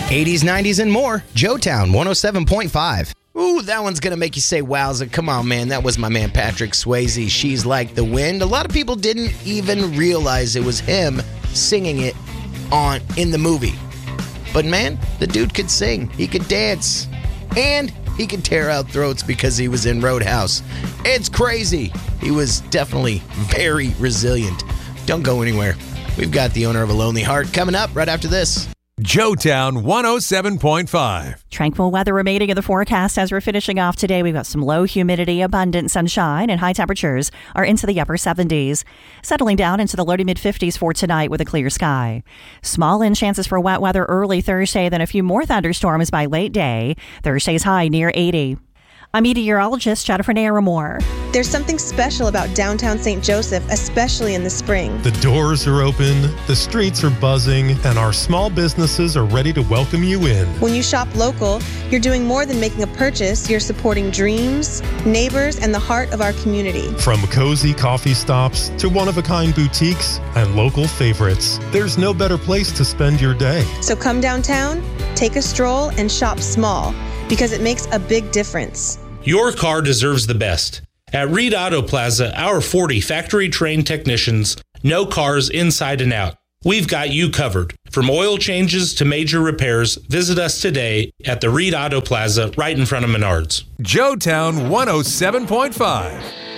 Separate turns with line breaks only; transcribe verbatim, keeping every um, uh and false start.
eighties, nineties, and more. Joetown one oh seven point five. Ooh, that one's going to make you say wowza. Come on, man. That was my man Patrick Swayze. She's Like the Wind. A lot of people didn't even realize it was him singing it on in the movie. But man, the dude could sing. He could dance. And he could tear out throats because he was in Roadhouse. It's crazy. He was definitely very resilient. Don't go anywhere. We've got the owner of a lonely heart coming up right after this.
Joetown one oh seven point five.
Tranquil weather remaining in the forecast as we're finishing off today. We've got some low humidity, abundant sunshine, and high temperatures are into the upper seventies. Settling down into the low to mid fifties for tonight with a clear sky. Small in chances for wet weather early Thursday, then a few more thunderstorms by late day. Thursday's high near eighty. I'm meteorologist Jennifer Naramore.
There's something special about downtown Saint Joseph, especially in the spring.
The doors are open, the streets are buzzing, and our small businesses are ready to welcome you in.
When you shop local, you're doing more than making a purchase. You're supporting dreams, neighbors, and the heart of our community.
From cozy coffee stops to one-of-a-kind boutiques and local favorites, there's no better place to spend your day.
So come downtown, take a stroll, and shop small, because it makes a big difference.
Your car deserves the best. At Reed Auto Plaza, our forty factory-trained technicians know cars inside and out. We've got you covered. From oil changes to major repairs, visit us today at the Reed Auto Plaza right in front of Menards.
Joetown one oh seven point five.